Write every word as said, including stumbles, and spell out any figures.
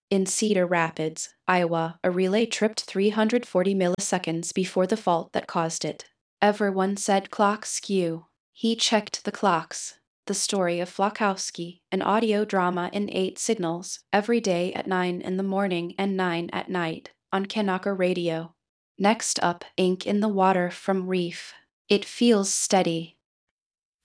In Cedar Rapids, Iowa, a relay tripped three hundred forty milliseconds before the fault that caused it. Everyone said clock skew. He checked the clocks. The story of Flakowski, an audio drama in eight signals, every day at nine in the morning and nine at night, on Kanaka Radio. Next up, Ink in the Water from Reef. It feels steady,